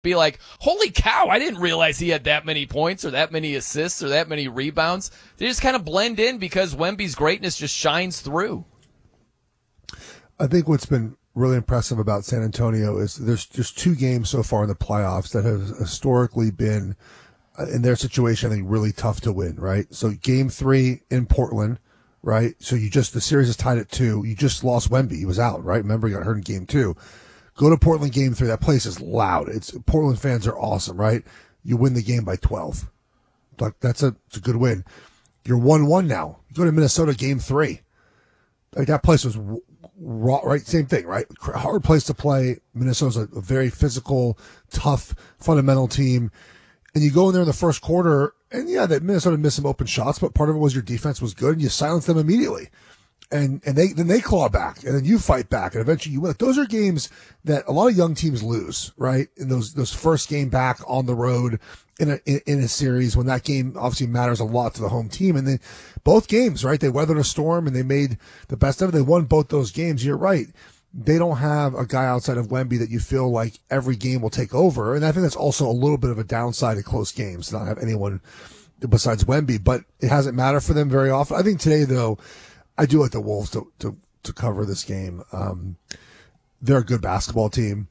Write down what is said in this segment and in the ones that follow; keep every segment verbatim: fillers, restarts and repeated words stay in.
be like, holy cow, I didn't realize he had that many points or that many assists or that many rebounds. They just kind of blend in because Wemby's greatness just shines through. I think what's been really impressive about San Antonio is there's just two games so far in the playoffs that have historically been, uh, in their situation, I think really tough to win, right? So game three in Portland, right? So you just, the series is tied at two. You just lost Wemby. He was out, right? Remember, he got hurt in game two. Go to Portland game three. That place is loud. It's Portland fans are awesome, right? You win the game by twelve. Like that's a, it's a good win. You're one one now. You go to Minnesota game three. Like that place was raw, right? Same thing, right? Hard place to play. Minnesota's a, a very physical, tough, fundamental team. And you go in there in the first quarter, and yeah, that Minnesota missed some open shots, but part of it was your defense was good, and you silence them immediately. And and they then they claw back, and then you fight back, and eventually you win. Those are games that a lot of young teams lose, right? In those those first game back on the road in a in, in a series, when that game obviously matters a lot to the home team. And then both games, right? They weathered a storm and they made the best of it. They won both those games. You're right. They don't have a guy outside of Wemby that you feel like every game will take over, and I think that's also a little bit of a downside of close games to not have anyone besides Wemby. But it hasn't mattered for them very often. I think today, though, I do like the Wolves to, to, to cover this game. Um, they're a good basketball team.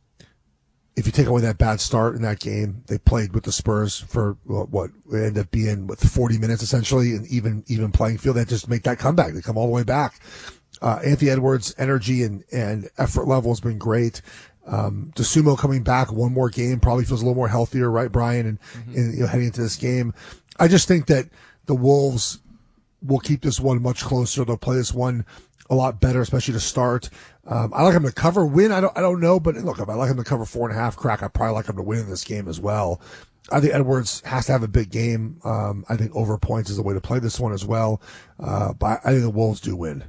If you take away that bad start in that game, they played with the Spurs for what, what ended up being with forty minutes essentially, and even even playing field. They just make that comeback. They come all the way back. Uh, Anthony Edwards' energy and, and effort level has been great. Um, DeSumo coming back one more game probably feels a little more healthier, right, Brian? And, mm-hmm. and you know, heading into this game, I just think that the Wolves will keep this one much closer. They'll play this one a lot better, especially to start. Um, I like them to cover, win. I don't, I don't know, but look, if I like them to cover four and a half, crack, I probably like them to win in this game as well. I think Edwards has to have a big game. Um, I think over points is the way to play this one as well. Uh, but I think the Wolves do win.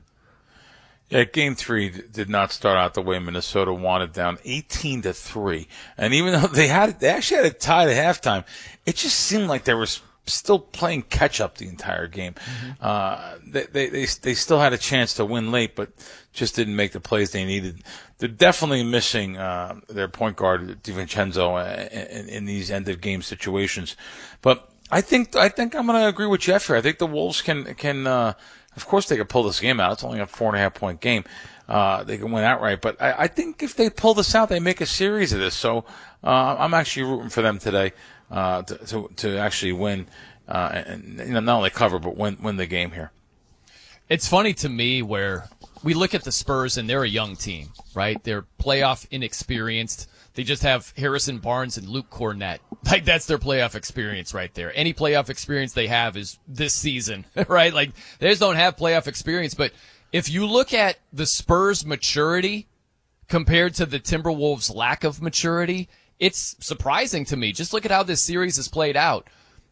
Yeah, game three did not start out the way Minnesota wanted, down eighteen to three. And even though they had, they actually had it tied at halftime, it just seemed like they were still playing catch up the entire game. Mm-hmm. Uh, they, they, they, they still had a chance to win late, but just didn't make the plays they needed. They're definitely missing, uh, their point guard, DiVincenzo, in, in these end of game situations. But I think, I think I'm going to agree with Jeff here. I think the Wolves can, can, uh, of course they could pull this game out. It's only a four and a half point game. Uh, they can win outright. But I, I think if they pull this out, they make a series of this. So, uh, I'm actually rooting for them today. Uh, to, to, to actually win, uh, and, you know, not only cover, but win, win the game here. It's funny to me where we look at the Spurs and they're a young team, right? They're playoff inexperienced. They just have Harrison Barnes and Luke Cornett. Like, that's their playoff experience right there. Any playoff experience they have is this season, right? Like, they just don't have playoff experience. But if you look at the Spurs' maturity compared to the Timberwolves' lack of maturity, it's surprising to me. Just look at how this series has played out.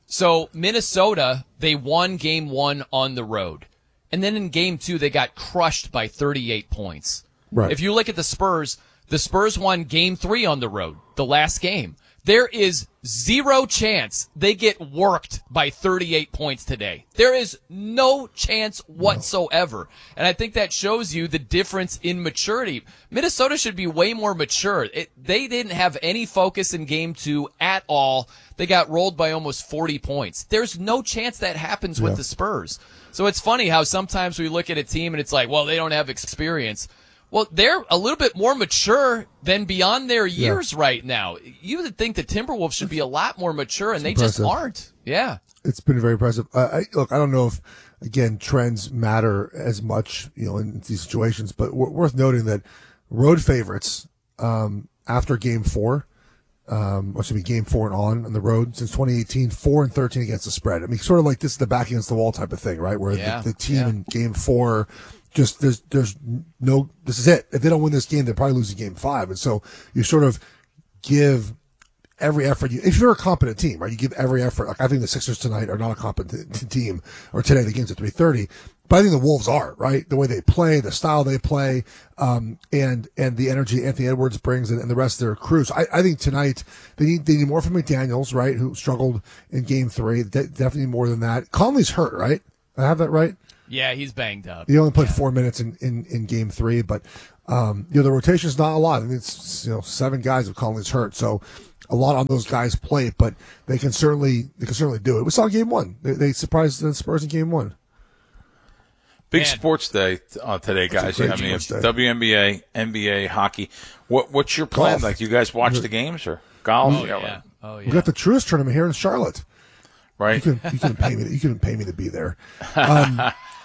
So Minnesota, they won game one on the road. And then in game two, they got crushed by thirty-eight points. Right. If you look at the Spurs, the Spurs won game three on the road, the last game. There is zero chance they get worked by thirty-eight points today. There is no chance whatsoever. And I think that shows you the difference in maturity. Minnesota should be way more mature. It, they didn't have any focus in game two at all. They got rolled by almost forty points. There's no chance that happens with yeah. the Spurs. So it's funny how sometimes we look at a team and it's like, well, they don't have experience. Well, they're a little bit more mature than beyond their years yeah. right now. You would think the Timberwolves should be a lot more mature, and it's they impressive. just aren't. Yeah. It's been very impressive. Uh, I, look, I don't know if, again, trends matter as much, you know, in these situations, but w- worth noting that road favorites um, after game four, um, or should be game four and on on the road since twenty eighteen, four and thirteen against the spread. I mean, sort of like this is the back against the wall type of thing, right? Where yeah. the, the team yeah. in game four just there's there's no this is it. If they don't win this game, they're probably losing game five. And so you sort of give every effort. You, if you're a competent team, right, you give every effort. Like I think the Sixers tonight are not a competent team, or today the game's at three thirty. But I think the Wolves are, right? The way they play, the style they play, um, and and the energy Anthony Edwards brings, and, and the rest of their crew. So I, I think tonight they need they need more from McDaniels, right? Who struggled in game three. De- definitely more than that. Conley's hurt, right? I have that right? Yeah, he's banged up. He only played yeah. four minutes in, in, in game three, but um, you know the rotation's not a lot. I mean, it's you know seven guys if Conley's hurt. So a lot on those guys' plate, but they can certainly they can certainly do it. We saw game one. They, they surprised the Spurs in game one. Big Man. sports day uh, today, guys. great I mean, sports day. W N B A, N B A, hockey. What what's your plan? Golf. Like, you guys watch the games or golf? Oh, yeah. right. Oh, yeah. We got the Truist tournament here in Charlotte. Right? You couldn't, you couldn't pay me. To, you couldn't pay me to be there. Um,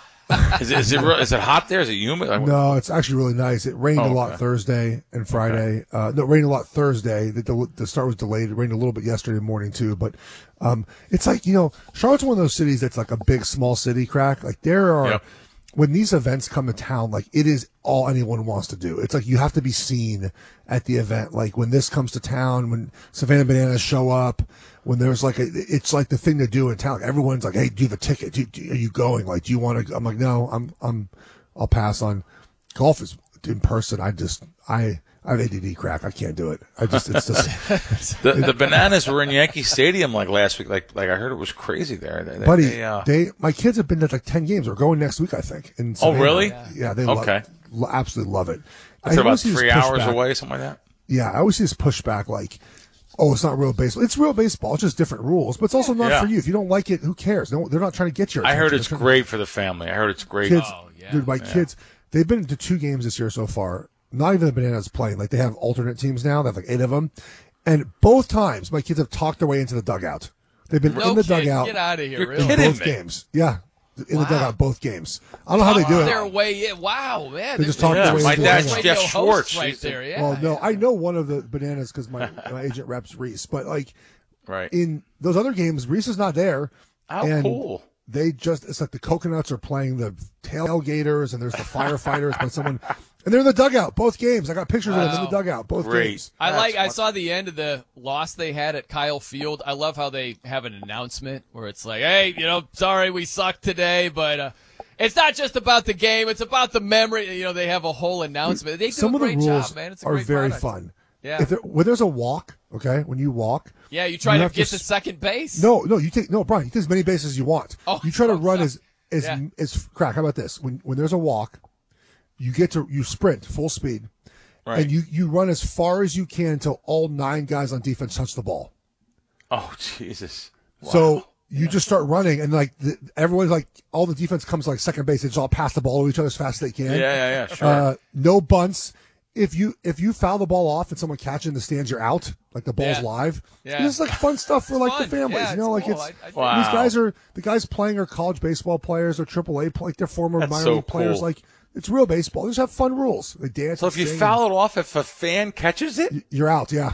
Is it is it, real, is it hot there? Is it humid? Like, no, it's actually really nice. It rained Oh, a lot okay. Thursday and Friday. Uh, no, it rained a lot Thursday. The, the, the start was delayed. It rained a little bit yesterday morning too. But um, it's like, you know, Charlotte's one of those cities that's like a big small city crack. Like there are. Yep. When these events come to town, like it is all anyone wants to do. It's like you have to be seen at the event. Like when this comes to town, when Savannah Bananas show up, when there's like a, it's like the thing to do in town. Like everyone's like, "Hey, do you have a ticket? Do, do, are you going? Like, do you want to?" I'm like, "No, I'm, I'm, I'll pass on golf is in person. I just, I, I have A D D crack. I can't do it. I just, it's just, the the Bananas were in Yankee Stadium like last week. Like like I heard it was crazy there. They, they, buddy. they, uh, They, my kids have been to like ten games. We're going next week, I think. In Oh, Savannah. really? Yeah, yeah they Okay. love, lo- absolutely love it. it's I about always see this three hours pushback. away, something like that. Yeah, I always see this pushback like, oh, it's not real baseball. It's real baseball. It's just different rules, but it's also not Yeah. for you. If you don't like it, who cares? No, they're not trying to get your I attention. heard They're it's trying to- great for the family. I heard it's great. Kids, Oh, yeah. dude, my kids, they've been to two games this year so far. Not even the Bananas playing. Like they have alternate teams now. They have like eight of them, and both times my kids have talked their way into the dugout. They've been No in the kidding. dugout. Get out of here, You're really? kidding. both me. games. Yeah, in Wow. the dugout both games. I don't know how they do Their it. way in. Wow, man. They just they're- talk Yeah, their way my into the dad's dugout. Jeff radio Schwartz. host right He's the- there. Yeah. Well, no, yeah. I know one of the Bananas because my, my agent reps Reese, but like Right. in those other games, Reese is not there. How and cool. They just, it's like the Coconuts are playing the tailgaters and there's the firefighters by someone, and they're in the dugout both games. I got pictures of them in the dugout both Great. games. I That's like. I fun. saw the end of the loss they had at Kyle Field. I love how they have an announcement where it's like, "Hey, you know, sorry we sucked today, but uh, it's not just about the game; it's about the memory." You know, they have a whole announcement. They do Some a of the great rules job, man. It's a are great very product. fun. Yeah. If there, when there's a walk, okay, when you walk, Yeah, you try You to have to get to s- second base. no, no, you take no, Brian. You take as many bases as you want. Oh, you try to oh, run sorry. as as Yeah. as crack. How about this? When when there's a walk, you get to you sprint full speed, Right. and you you run as far as you can until all nine guys on defense touch the ball. Oh, Jesus. Wow. So you just start running, and like the, everyone's like, all the defense comes like second base. They just all pass the ball to each other as fast as they Yeah, can. yeah, yeah. Sure. Uh, no bunts. If you if you foul the ball off and someone catches in the stands, you're out. Like the ball's Yeah. live. Yeah. This is like fun stuff for like fun. the families. Yeah, you know, it's like cool. it's I- I dig Wow. these guys are the guys playing are college baseball players or triple A, like they're former That's minor so league players. cool. Like it's real baseball. They just have fun rules. They dance. so and if you sing foul it off, if a fan catches it, and you're out. Yeah,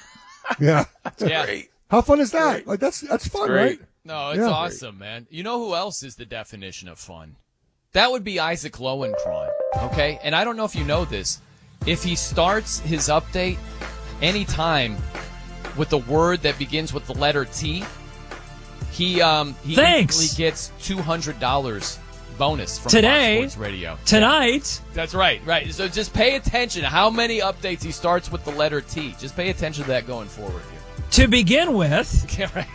yeah. Yeah. great. How fun is that? Great. Like that's that's fun, great. right? No, it's Yeah. awesome, man. You know who else is the definition of fun? That would be Isaac Lowenkron, okay? And I don't know if you know this. If he starts his update anytime with the word that begins with the letter T, he um he Thanks. instantly gets two hundred dollars bonus from Today. Fox Sports Radio. Tonight, That's right, right. So just pay attention how many updates he starts with the letter T. Just pay attention to that going forward here. to begin with, Yeah, right.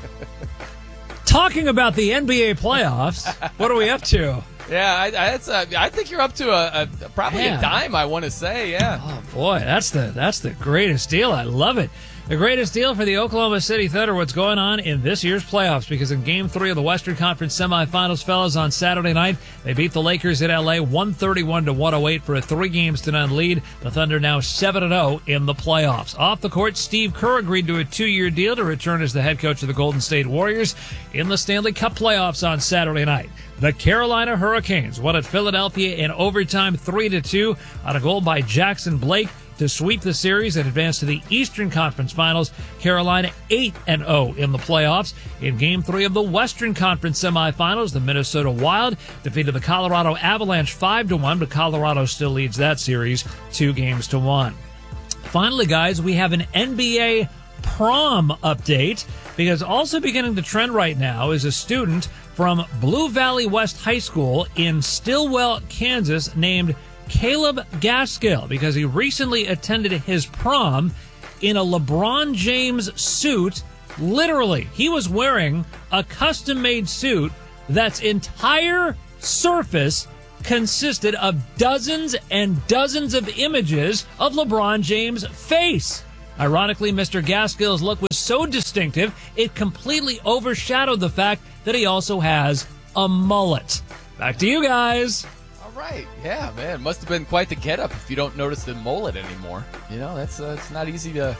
talking about the N B A playoffs, what are we up to? Yeah, I, I, that's a, I think you're up to a, a probably Man. a dime. I want to say, yeah. Oh boy, that's the that's the greatest deal. I love it. The greatest deal for the Oklahoma City Thunder. What's going on in this year's playoffs? Because in Game Three of the Western Conference Semifinals, fellas, on Saturday night, they beat the Lakers in L A one thirty-one to one oh eight for a three games to none lead. The Thunder now seven and oh in the playoffs. Off the court, Steve Kerr agreed to a two-year deal to return as the head coach of the Golden State Warriors in the Stanley Cup playoffs on Saturday night. The Carolina Hurricanes won at Philadelphia in overtime three to two on a goal by Jackson Blake to sweep the series and advance to the Eastern Conference Finals. Carolina eight and oh in the playoffs. In Game three of the Western Conference Semifinals, the Minnesota Wild defeated the Colorado Avalanche five to one, but Colorado still leads that series two games to one. Finally, guys, we have an N B A prom update, because also beginning to trend right now is a student from Blue Valley West High School in Stillwell, Kansas, named Caleb Gaskill, because he recently attended his prom in a LeBron James suit. Literally, he was wearing a custom-made suit that's entire surface consisted of dozens and dozens of images of LeBron James' face. Ironically, Mister Gaskill's look was so distinctive, it completely overshadowed the fact that he also has a mullet. Back to you guys. All right. Yeah, man. Must have been quite the getup if you don't notice the mullet anymore. You know, that's uh, it's not easy to,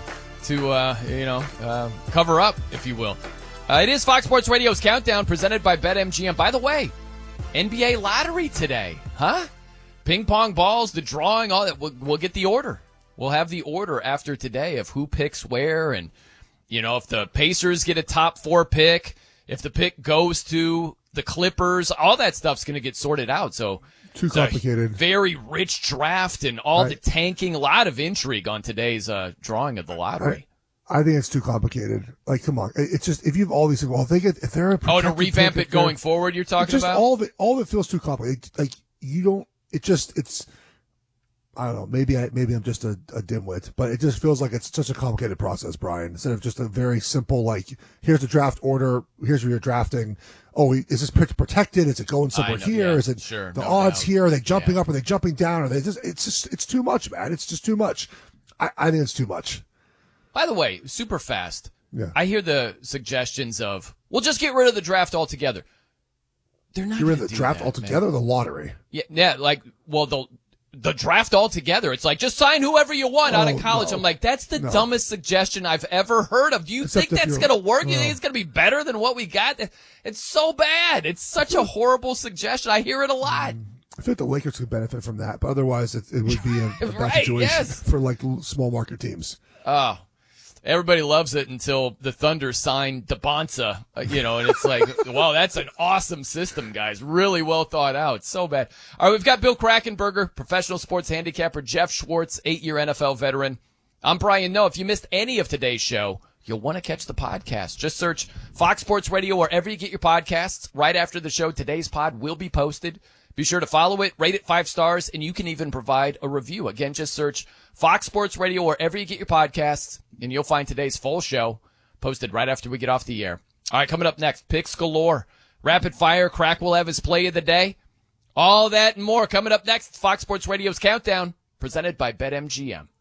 to uh, you know, uh, cover up, if you will. Uh, it is Fox Sports Radio's Countdown presented by BetMGM. By the way, N B A lottery today, huh? Ping pong balls, the drawing, all that. We'll, we'll get the order. We'll have the order after today of who picks where, and, you know, if the Pacers get a top four pick, if the pick goes to the Clippers, all that stuff's going to get sorted out. So too complicated. Very rich draft and all right. the tanking. A lot of intrigue on today's uh, drawing of the lottery. I, I think it's too complicated. Like, come on, it's just if you have all these. Well, if they get if they're a oh to revamp pick, it going forward, you're talking just about all of it. All of it feels too complicated. Like you don't. It just it's. I don't know. Maybe I maybe I'm just a, a dimwit, but it just feels like it's such a complicated process, Brian. Instead of just a very simple, like, here's the draft order, here's where you're drafting. Oh, is this pick protected? Is it going somewhere know, here? yeah, Is it sure, the no odds doubt. here? Are they jumping Yeah. up? Are they jumping down? Are they just? It's just it's too much, man. It's just too much. I, I think it's too much. By the way, super fast. Yeah. I hear the suggestions of, we'll just get rid of the draft altogether. They're not Get rid gonna of the do draft that, altogether. man. Or the lottery. Yeah, yeah, like, well, the the draft altogether. It's like, just sign whoever you want out Oh, of college. no. I'm like, that's the No. dumbest suggestion I've ever heard of. Do you Except think if that's you're- going to work? You no. think it's going to be better than what we got? It's so bad. It's such a horrible suggestion. I hear it a lot. I feel like the Lakers could benefit from that, but otherwise it, it would be a, a bad Right, situation yes. for like l- small market teams. Oh, everybody loves it until the Thunder signed DeBonsa, uh, you know, and it's like, wow, that's an awesome system, guys. Really well thought out. So bad. All right, we've got Bill Krackenberger, professional sports handicapper, Jeff Schwartz, eight-year N F L veteran. I'm Brian Noe. If you missed any of today's show, you'll want to catch the podcast. Just search Fox Sports Radio wherever you get your podcasts. Right after the show, today's pod will be posted. Be sure to follow it, rate it five stars, and you can even provide a review. Again, just search Fox Sports Radio wherever you get your podcasts, and you'll find today's full show posted right after we get off the air. All right, coming up next, picks galore. Rapid fire, Crack will have his play of the day. All that and more coming up next. Fox Sports Radio's Countdown, presented by BetMGM.